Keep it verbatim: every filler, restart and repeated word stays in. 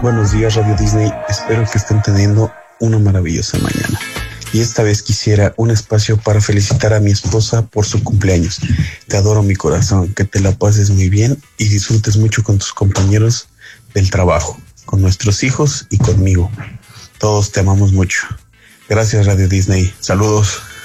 Buenos días, Radio Disney. Espero que estén teniendo una maravillosa mañana. Y esta vez quisiera un espacio para felicitar a mi esposa por su cumpleaños. Te adoro, mi corazón, que te la pases muy bien y disfrutes mucho con tus compañeros del trabajo, con nuestros hijos y conmigo. Todos te amamos mucho. Gracias, Radio Disney. Saludos.